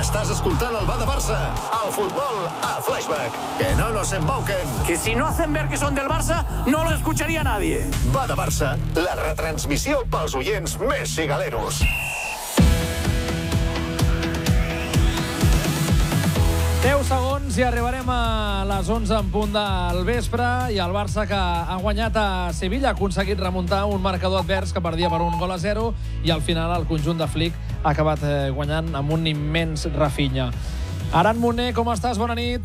Estàs escoltant el Va de Barça, el futbol a Flashback. Que no nos embauquen. Que si no hacen ver que son del Barça, no lo escucharía nadie. Va de Barça, la retransmissió pels oients més cigaleros. 10 segons i arribarem a les 11 en punt del vespre i el Barça que ha guanyat a Sevilla ha aconseguit remuntar un marcador advers que perdia per 1-0 i al final el conjunt de Flick ha acabat guanyant amb un immens Rafinha. Aran Moner, com estàs? Bona nit.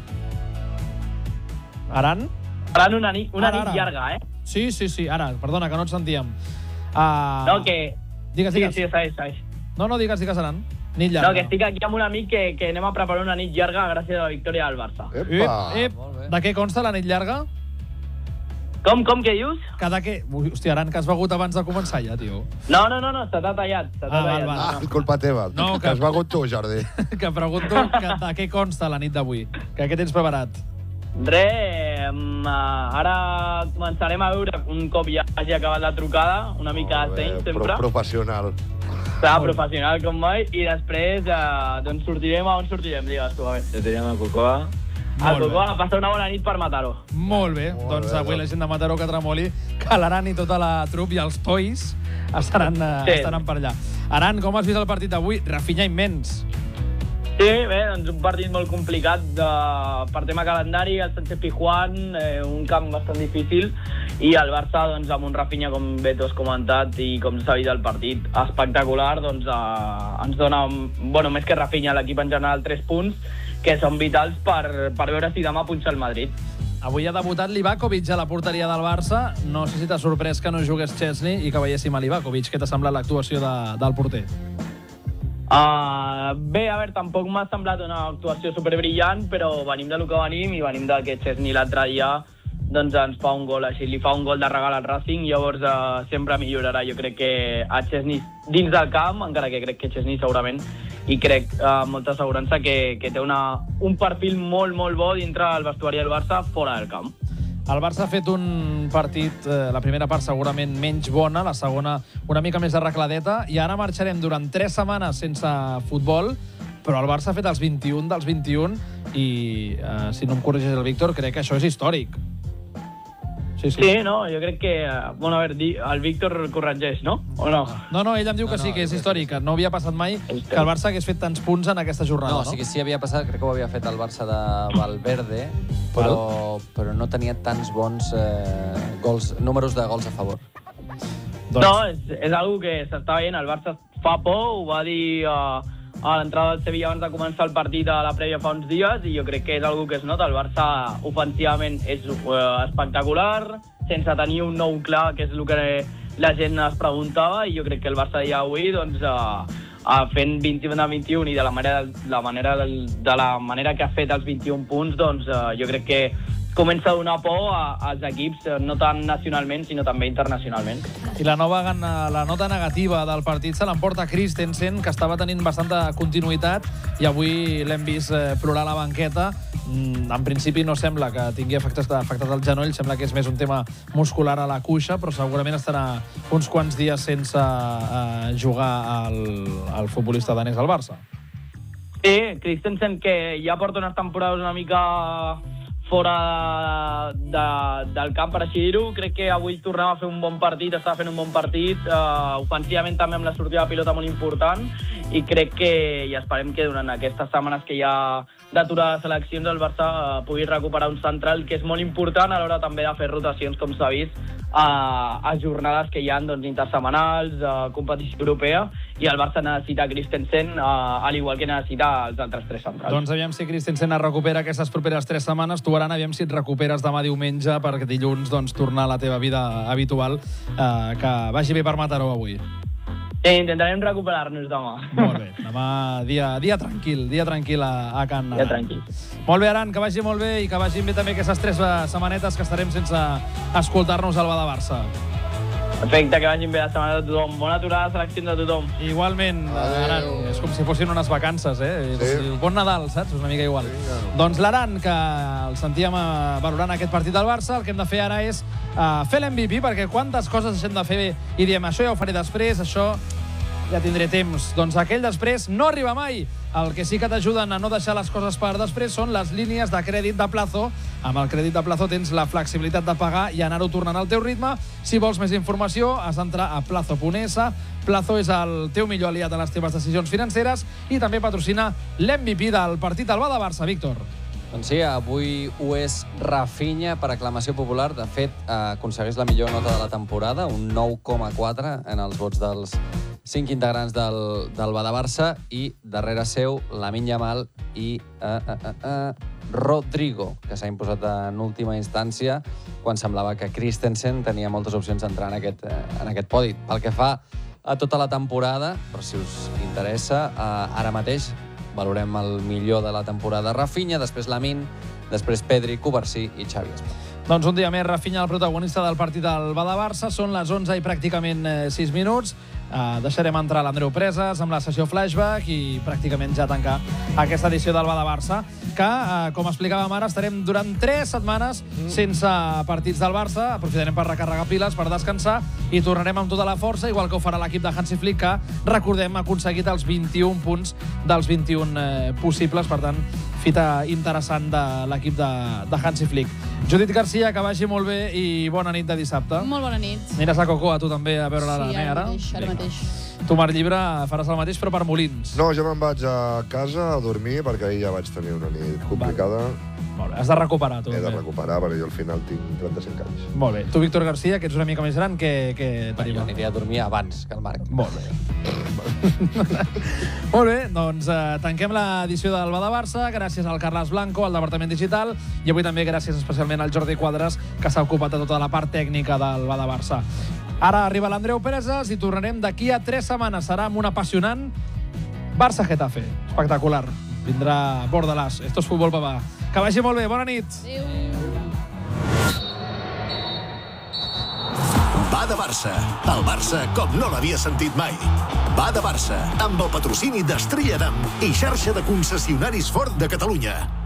Aran? Aran, una nit llarga, eh? Sí, ara, perdona, que no et sentíem. No, que... Digues. Sí, segueix. No, digues, Aran. Nit llarga. No, que estic aquí amb un amic que anem a preparar una nit llarga gràcies a la victòria del Barça. De què consta la nit llarga? Com, què dius? Hòstia, Aran, que has begut abans de començar ja, tio. No, se t'ha tallat. Val. Culpa teva. No, que has begut tu, Jordi. Que pregunto de què consta la nit d'avui. Què tens preparat? Ara començarem a veure un cop ja hagi acabat la trucada, una mica de seny, sempre. Professional. Clar, professional com mai, i després doncs sortirem a on sortirem, digues tu, a veure. Sortirem a Cocoa. A Cocoa, a passar una bona nit per Mataró. Molt bé, doncs avui la gent de Mataró que tremoli, que l'Aran i tota la trup i els tois estaran per allà. Aran, com has vist el partit d'avui? Rafinha immens. Sí, bé, doncs un partit molt complicat per tema calendari, el Sánchez Pizjuán, un camp bastant difícil, i el Barça, doncs, amb un Rafinha, com bé tu has comentat, i com s'ha vist el partit espectacular, doncs ens dona, més que Rafinha, l'equip en general, 3 punts, que són vitals per veure si demà punxa el Madrid. Avui ha debutat Livakovic a la porteria del Barça. No sé si t'ha sorprès que no jugués Chesney i que veiéssim a Livakovic. Què t'ha semblat l'actuació del porter? Bé, a veure, tampoc m'ha semblat una actuació superbrillant, però venim del que venim i venim de que Chesney l'altre dia doncs ens fa un gol així, li fa un gol de regal al Racing, llavors sempre millorarà. Jo crec que a Chesney dins del camp, encara que crec que Chesney segurament, i crec amb molta assegurança que té un perfil molt, molt bo dintre el vestuari del Barça fora del camp. El Barça ha fet un partit, la primera part segurament menys bona, la segona una mica més arregladeta, i ara marxarem durant 3 setmanes sense futbol, però el Barça ha fet els 21 dels 21 i, si no em corregeix el Víctor, crec que això és històric. Sí, no, jo crec que... Bueno, a veure, el Víctor corregeix, no? O no? No, ell em diu que sí, que és històric, que no havia passat mai que el Barça hagués fet tants punts en aquesta jornada, no? No, sí havia passat, crec que ho havia fet el Barça de Valverde, però no tenia tants bons números de gols a favor. No, és algo que s'està veient, el Barça fa por, ho va dir a l'entrada del Sevilla abans de començar el partit a la prèvia fa uns dies, i jo crec que és algo que es nota. El Barça ofensivament és espectacular, sense tenir un nou clar, que és el que la gent es preguntava, i jo crec que el Barça ja avui doncs, fent 21 de 21 i de la manera que ha fet els 21 punts, doncs jo crec que comença a donar por als equips, no tant nacionalment, sinó també internacionalment. I la nota negativa del partit se l'emporta Christensen, que estava tenint bastanta continuïtat, i avui l'hem vist plorar a la banqueta. En principi no sembla que tingui afectat el genoll, sembla que és més un tema muscular a la cuixa, però segurament estarà uns quants dies sense jugar el futbolista danès al Barça. Sí, Christensen, que ja porta unes temporades una mica fora del camp, per així dir-ho. Crec que avui tornem a fer un bon partit, està fent un bon partit, ofensivament també amb la sortida de pilota molt important, i crec que, i esperem que durant aquestes setmanes que hi ha d'aturar seleccions, el Barça pugui recuperar un central, que és molt important a l'hora també de fer rotacions, com s'ha vist, a jornades que hi ha intersetmanals, competició europea, i el Barça necessita Christensen, al igual que necessita els altres 3 centrals. Doncs aviam si Christensen es recupera aquestes properes 3 setmanes. Tu, Aran, aviam si et recuperes demà diumenge per dilluns tornar a la teva vida habitual. Que vagi bé per Mataró avui. Intentarem recuperar-nos demà. Molt bé, demà dia tranquil a Can Aran. Dia tranquil. Molt bé, Aran, que vagi molt bé i que vagin bé també aquestes 3 setmanetes que estarem sense escoltar-nos al Va de Barça. Perfecte, que vagin bé la setmana de tothom. Bona aturada de seleccions de tothom. Igualment, Aran, és com si fossin unes vacances, Sí. Bon Nadal, saps? És una mica igual. Sí, claro. Doncs l'Aran, que el sentíem valorant aquest partit del Barça, el que hem de fer ara és fer l'MVP, perquè quantes coses deixem de fer i diem, això ja ho faré després, això... ja tindré temps. Doncs aquell després no arriba mai. El que sí que t'ajuden a no deixar les coses per després són les línies de crèdit de Plazo. Amb el crèdit de Plazo tens la flexibilitat de pagar i anar-ho tornant al teu ritme. Si vols més informació, has d'entrar a plazo.es. Plazo és el teu millor aliat en les teves decisions financeres i també patrocina l'MVP del partit Albà de Barça, Víctor. Doncs sí, avui ho és Rafinha per aclamació popular. De fet, aconsegueix la millor nota de la temporada, un 9,4 en els vots dels 5 integrants del Albà de Barça, i darrere seu Lamine Yamal i Rodrigo, que s'ha imposat en última instància quan semblava que Christensen tenia moltes opcions d'entrar en aquest podi. Pel que fa a tota la temporada, però si us interessa, ara mateix valorem el millor de la temporada Rafinha, després Lamine, després Pedri, Cubarsí i Xavi Espà. Doncs un dia més, Rafinha, el protagonista del partit del Albà de Barça. Són les 11 i pràcticament 6 minuts. Deixarem entrar l'Andreu Presas amb la sessió flashback i pràcticament ja tancar aquesta edició del Albà de Barça, que, com explicàvem ara, estarem durant 3 setmanes sense partits del Barça. Aprofitarem per recarregar piles, per descansar, i tornarem amb tota la força, igual que ho farà l'equip de Hansi Flick, que, recordem, ha aconseguit els 21 punts dels 21 possibles. Per tant, fita interessant de l'equip de Hansi Flick. Judit Garcia, que vagi molt bé i bona nit de dissabte. Molt bona nit. Aniràs a Cocoa, tu també, a veure la ara mateix. Tu, Marc Llibre, faràs el mateix, però per Molins. No, jo me'n vaig a casa a dormir, perquè ahir ja vaig tenir una nit complicada. Molt bé, has de recuperar, tu. He de recuperar, perquè jo al final tinc 35 anys. Molt bé. Tu, Víctor Garcia, que ets una mica més gran, que Jo aniria a dormir abans que el Marc. Molt bé. Molt bé, doncs tanquem l'edició del Albà de Barça. Gràcies al Carles Blanco, al Departament Digital, i avui també gràcies especialment al Jordi Quadras, que s'ha ocupat de tota la part tècnica del Albà de Barça. Ara arriba l'Andreu Presas i tornarem d'aquí a 3 setmanes. Serà amb un apassionant Barça-Getafe. Espectacular. Vindrà Bordalàs. Esto es futbol, papà. Que vagi molt bé. Bona nit. Va de Barça. El Barça com no l'havia sentit mai. Va de Barça, amb el patrocini d'Estrella Damm i xarxa de concessionaris Ford de Catalunya.